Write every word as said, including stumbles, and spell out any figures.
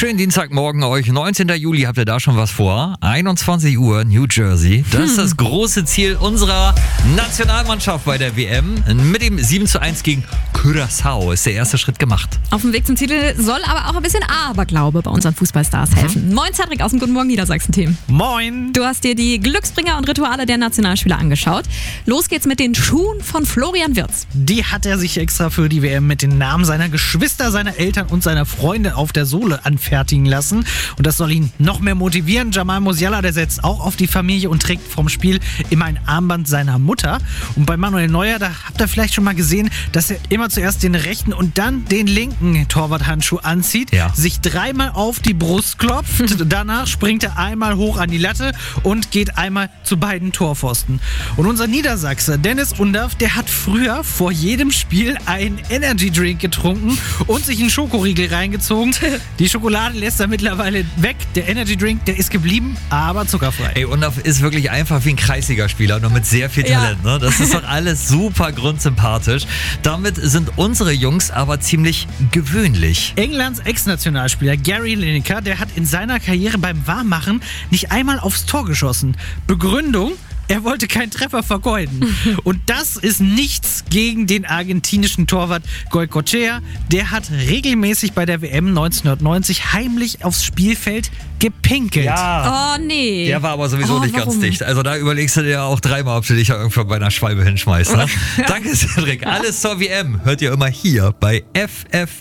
Schönen Dienstagmorgen euch. neunzehnten Juli, habt ihr da schon was vor? einundzwanzig Uhr, New Jersey. Das ist das große Ziel unserer Nationalmannschaft bei der W M. Mit dem sieben zu eins gegen Curaçao ist der erste Schritt gemacht. Auf dem Weg zum Titel soll aber auch ein bisschen Aberglaube bei unseren Fußballstars helfen. Mhm. Moin Cedric aus dem Guten Morgen Niedersachsen-Team. Moin. Du hast dir die Glücksbringer und Rituale der Nationalspieler angeschaut. Los geht's mit den Schuhen von Florian Wirtz. Die hat er sich extra für die W M mit den Namen seiner Geschwister, seiner Eltern und seiner Freunde auf der Sohle anfertigen lassen. Und das soll ihn noch mehr motivieren. Jamal Musiala, der setzt auch auf die Familie und trägt vom Spiel immer ein Armband seiner Mutter. Und bei Manuel Neuer, da habt ihr vielleicht schon mal gesehen, dass er immer zuerst den rechten und dann den linken Torwarthandschuh anzieht, ja. sich dreimal auf die Brust klopft, danach springt er einmal hoch an die Latte und geht einmal zu beiden Torpfosten. Und unser Niedersachse, Dennis Undaff, der hat früher vor jedem Spiel einen Energy Drink getrunken und sich einen Schokoriegel reingezogen. Die Schokolade lässt er mittlerweile weg. Der Energy Drink, der ist geblieben, aber zuckerfrei. Ey, Undaff ist wirklich einfach wie ein Kreisligaspieler, nur mit sehr viel Talent. Ja. Ne? Das ist doch alles super grundsympathisch. Damit sind unsere Jungs aber ziemlich gewöhnlich. Englands Ex-Nationalspieler Gary Lineker, der hat in seiner Karriere beim Warmmachen nicht einmal aufs Tor geschossen. Begründung: Er wollte keinen Treffer vergeuden. Und das ist nichts gegen den argentinischen Torwart Goycochea. Der hat regelmäßig bei der W M neunzehnhundertneunzig heimlich aufs Spielfeld gepinkelt. Ja. Oh nee. Der war aber sowieso oh, nicht warum? ganz dicht. Also da überlegst du dir ja auch dreimal, ob du dich ja irgendwann bei einer Schwalbe hinschmeißt. Ne? Danke, Cedric. Alles zur W M hört ihr immer hier bei F F